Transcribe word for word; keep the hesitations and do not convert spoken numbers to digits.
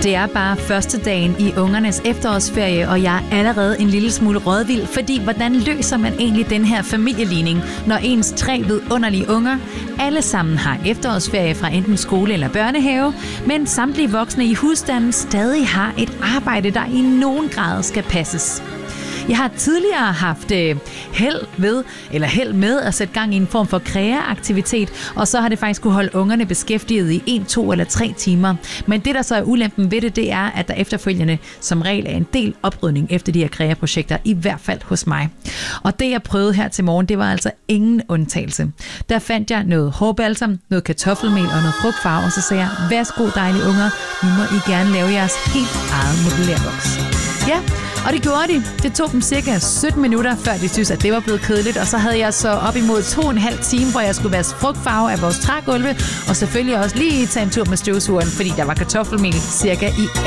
Det er bare første dagen i ungernes efterårsferie, og jeg er allerede en lille smule rådvild, fordi hvordan løser man egentlig den her familieligning, når ens tre vidunderlige unger alle sammen har efterårsferie fra enten skole eller børnehave, men samtlige voksne i husstanden stadig har et arbejde, der i nogen grad skal passes. Jeg har tidligere haft øh, held ved, eller held med at sætte gang i en form for kreaaktivitet, og så har det faktisk kunne holde ungerne beskæftiget i en, to eller tre timer. Men det, der så er ulempen ved det, det er, at der efterfølgende som regel er en del oprydning efter de her kreaprojekter, i hvert fald hos mig. Og det, jeg prøvede her til morgen, det var altså ingen undtagelse. Der fandt jeg noget hårbalsam, noget kartoffelmel og noget frugtfarve, og så sagde jeg, værsgo dejlige unger, nu må I gerne lave jeres helt eget modellærvoks. Ja, og det gjorde de. Det tog dem cirka sytten minutter, før de synes, at det var blevet kedeligt. Og så havde jeg så op imod to og en halv time, hvor jeg skulle vaske frugtfarve af vores trægulve. Og selvfølgelig også lige tage en tur med støvsugeren, fordi der var kartoffelmel cirka i